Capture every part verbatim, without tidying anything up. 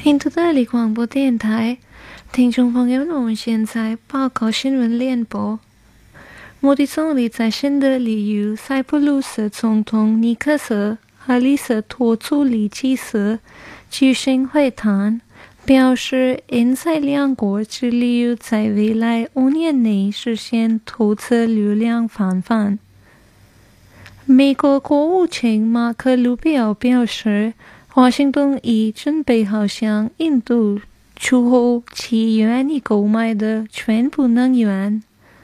印度德里广播电台，听众朋友，我们现在报告新闻联播。莫迪总理在新德里与塞浦路斯总统尼克斯·哈里斯托处理机时举行会谈，表示印塞两国致力于在未来五年内实现投资流量翻番。美国国务卿马克·卢比奥表示，华盛顿已准备好向印度出口其愿意购买的全部能源。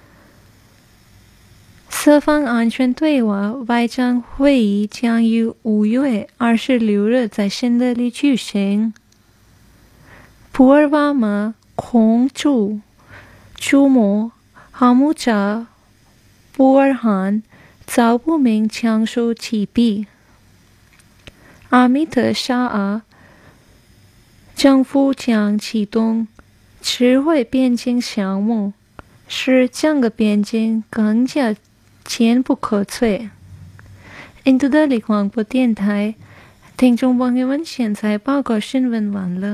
四方安全对话外长会议将于五月二十六日在新德里举行。普尔瓦马空军出没哈木扎布尔汗遭不明枪手击毙。阿米特沙阿政府将启动智慧边境项目，使整个边境更加坚不可摧。印度德里广播电台，听众朋友们，现在报告新闻完了。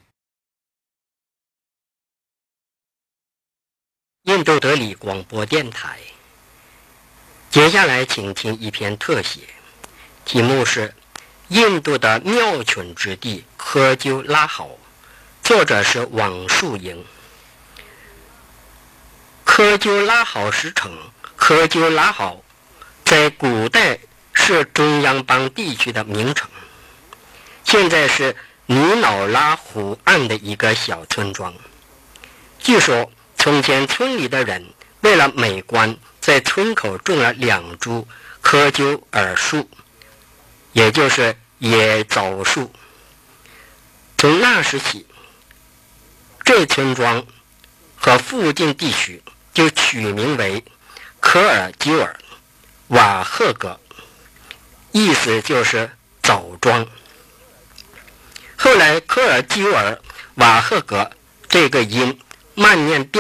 印度德里广播电台，接下来请听一篇特写，题目是印度的妙群之地科鸠拉豪，作者是王树英。科鸠拉豪石城，科鸠拉豪在古代是中央邦地区的名城，现在是尼瑙拉湖岸的一个小村庄。据说从前村里的人为了美观，在村口种了两株科鸠尔树，也就是野枣树。从那时起，这村庄和附近地区就取名为科尔鸠尔瓦赫格，意思就是枣庄。后来科尔鸠尔瓦赫格这个音慢念变